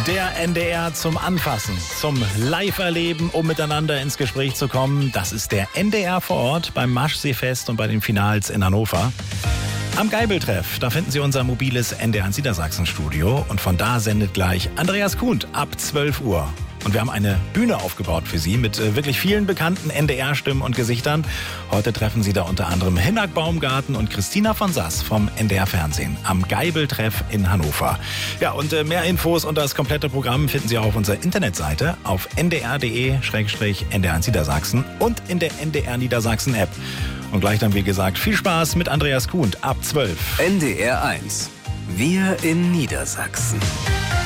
Der NDR zum Anfassen, zum Live-Erleben, um miteinander ins Gespräch zu kommen. Das ist der NDR vor Ort beim Maschseefest und bei den Finals in Hannover. Am Geibeltreff, da finden Sie unser mobiles NDR Niedersachsen-Studio. Und von da sendet gleich Andreas Kuhn ab 12 Uhr. Und wir haben eine Bühne aufgebaut für Sie mit wirklich vielen bekannten NDR-Stimmen und Gesichtern. Heute treffen Sie da unter anderem Hinak Baumgarten und Christina von Sass vom NDR-Fernsehen am Geibeltreff in Hannover. Ja, und mehr Infos und das komplette Programm finden Sie auch auf unserer Internetseite auf ndr.de/NDR Niedersachsen und in der NDR Niedersachsen-App. Und gleich dann, wie gesagt, viel Spaß mit Andreas Kuhn ab 12. NDR 1. Wir in Niedersachsen.